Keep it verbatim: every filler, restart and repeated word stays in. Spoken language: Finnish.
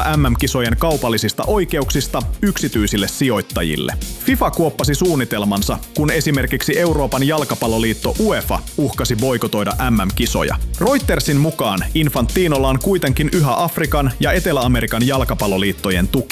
M M-kisojen kaupallisista oikeuksista yksityisille sijoittajille. FIFA kuoppasi suunnitelmansa, kun esimerkiksi Euroopan jalkapalloliitto UEFA uhkasi boikotoida M M-kisoja. Reutersin mukaan Infantinolla on kuitenkin yhä Afrikan ja Etelä-Amerikan jalkapalloliittojen tuki.